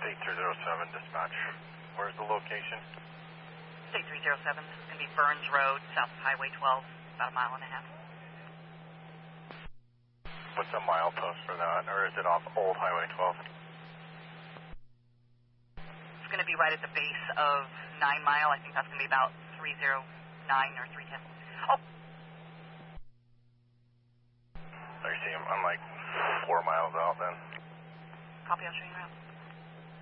State 307 dispatch. Where's the location? State 307. This is going to be Burns Road, south of Highway 12, about a mile and a half. What's the milepost for that, or is it off Old Highway 12? It's going to be right at the base of 9 Mile. I think that's going to be about 309 or 310. Oh! I see him. I'm like 4 miles out then. Copy, I'll show you around.